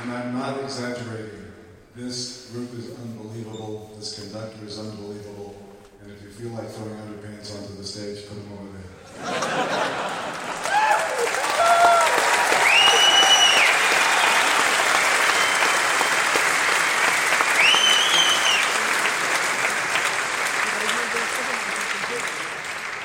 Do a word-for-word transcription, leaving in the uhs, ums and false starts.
and I'm not exaggerating. This group is unbelievable. This conductor is unbelievable. And if you feel like throwing underpants onto the stage, put them over there.